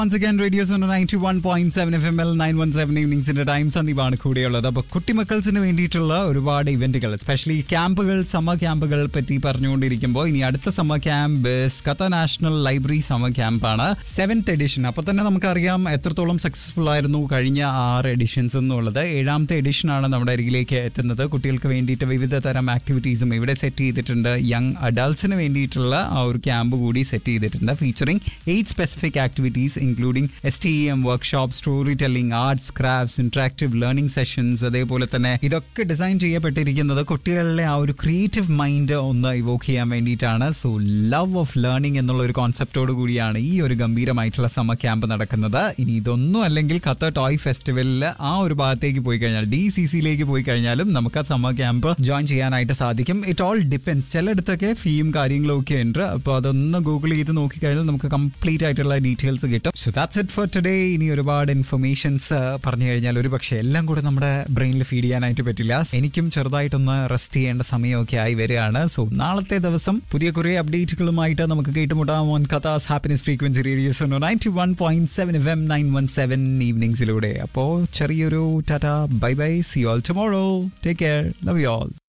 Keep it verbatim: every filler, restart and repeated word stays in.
Once again, Radio Zone ninety-one point seven F M L nine one seven ഈവനിങ്സിന്റെ time സന്ദീപാണ് കൂടെയുള്ളത്. അപ്പോൾ കുട്ടിമക്കൾസിന് വേണ്ടിയിട്ടുള്ള ഒരുപാട് ഇവന്റുകൾ, എസ്പെഷ്യലി ക്യാമ്പുകൾ, സമ്മർ ക്യാമ്പുകൾ പറ്റി പറഞ്ഞുകൊണ്ടിരിക്കുമ്പോൾ ഇനി അടുത്ത summer camp Qatar national library summer ക്യാമ്പാണ്, seventh edition. അപ്പോൾ തന്നെ നമുക്കറിയാം എത്രത്തോളം സക്സസ്ഫുൾ ആയിരുന്നു കഴിഞ്ഞ ആറ് എഡിഷൻസ് എന്നുള്ളത്. ഏഴാമത്തെ എഡിഷനാണ് നമ്മുടെ അരികിലേക്ക് എത്തുന്നത്. കുട്ടികൾക്ക് വേണ്ടിയിട്ട് വിവിധ തരം ആക്ടിവിറ്റീസും ഇവിടെ സെറ്റ് ചെയ്തിട്ടുണ്ട്. യങ് അഡൾട്ട്സിന് വേണ്ടിയിട്ടുള്ള ആ ഒരു ക്യാമ്പ് കൂടി സെറ്റ് ചെയ്തിട്ടുണ്ട്, featuring eight specific activities including S T M workshop, story telling, arts, crafts, interactive learning sessions. അതേപോലെ തന്നെ ഇതൊക്കെ ഡിസൈൻ ചെയ്യപ്പെട്ടിരിക്കുന്നത് കുട്ടികളിലെ ആ ഒരു ക്രിയേറ്റീവ് മൈൻഡ് ഒന്ന് ഇവോക്ക് ചെയ്യാൻ വേണ്ടിയിട്ടാണ്. സോ ലവ് ഓഫ് ലേണിംഗ് എന്നുള്ള ഒരു കോൺസെപ്റ്റോട് കൂടിയാണ് ഈ ഒരു ഗംഭീരമായിട്ടുള്ള സമ്മർ ക്യാമ്പ് നടക്കുന്നത്. ഇനി ഇതൊന്നും അല്ലെങ്കിൽ ഖത്തർ ടോയ് ഫെസ്റ്റിവലിൽ ആ ഒരു ഭാഗത്തേക്ക് പോയി കഴിഞ്ഞാൽ, ഡി സി സിയിലേക്ക് പോയി കഴിഞ്ഞാലും നമുക്ക് ആ സമ്മർ ക്യാമ്പ് ജോയിൻ ചെയ്യാനായിട്ട് സാധിക്കും. It all depends. ചിലയിടത്തൊക്കെ ഫീയും കാര്യങ്ങളും ഒക്കെ ഉണ്ട്. അപ്പോൾ അതൊന്ന് ഗൂഗിൾ ചെയ്ത് നോക്കിക്കഴിഞ്ഞാൽ നമുക്ക് കംപ്ലീറ്റ് ആയിട്ടുള്ള ഡീറ്റെയിൽസ് കിട്ടും. So that's it for today. ഇനി ഒരുപാട് ഇൻഫർമേഷൻസ് പറഞ്ഞു കഴിഞ്ഞാൽ ഒരു പക്ഷേ എല്ലാം കൂടെ നമ്മുടെ ബ്രെയിനിൽ ഫീഡ് ചെയ്യാനായിട്ട് പറ്റില്ല. എനിക്കും ചെറുതായിട്ടൊന്ന് റെസ്റ്റ് ചെയ്യേണ്ട സമയമൊക്കെ ആയി വരികയാണ്. സോ നാളത്തെ ദിവസം പുതിയ കുറേ അപ്ഡേറ്റുകളുമായിട്ട് നമുക്ക് കേട്ടുമുട്ടാം on ഖത്താസ് happiness frequency radio zone ninety one point seven F M nine one seven ഈവനിങ്സിലൂടെ. അപ്പോൾ ചെറിയൊരു Tata, bye bye, see you all tomorrow. Take care, love you all.